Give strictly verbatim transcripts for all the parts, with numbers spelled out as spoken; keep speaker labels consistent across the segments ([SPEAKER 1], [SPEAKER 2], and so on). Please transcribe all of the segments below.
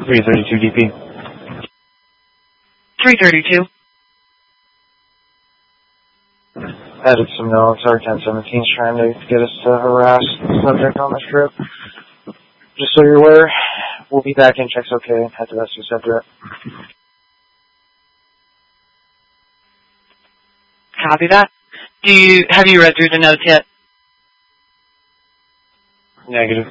[SPEAKER 1] three thirty-two D P.
[SPEAKER 2] three thirty-two.
[SPEAKER 1] Added some notes. R ten seventeen is trying to get us to harass the subject on this trip. Just so you're aware, we'll be back in. Checks okay. Head to S two separate.
[SPEAKER 2] Copy that. Do you have you read through the notes yet?
[SPEAKER 1] Negative.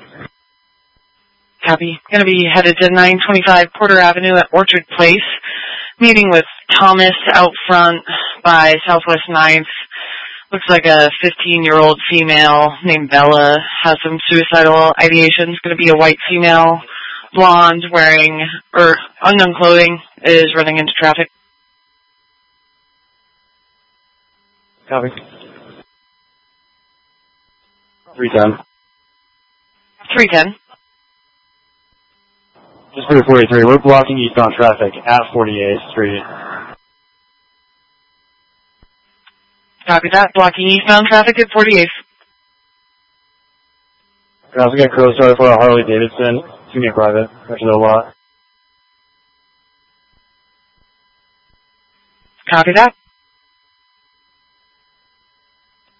[SPEAKER 2] Copy. Going to be headed to nine twenty-five Porter Avenue at Orchard Place. Meeting with Thomas out front by Southwest ninth. Looks like a fifteen-year-old female named Bella. Has some suicidal ideations. Going to be a white female, blonde, wearing or unknown clothing. Is running into traffic.
[SPEAKER 1] Copy. three ten.
[SPEAKER 2] three ten.
[SPEAKER 1] Just for forty-three, we're blocking eastbound traffic at forty-eighth Street.
[SPEAKER 2] Copy that. Blocking eastbound traffic at forty-eighth.
[SPEAKER 1] We're also getting crow started for a Harley Davidson. It's going to be a private. There's no lot.
[SPEAKER 2] Copy that.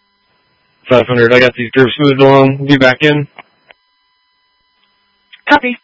[SPEAKER 1] five hundred, I got these groups moved along. Be back in.
[SPEAKER 2] Copy.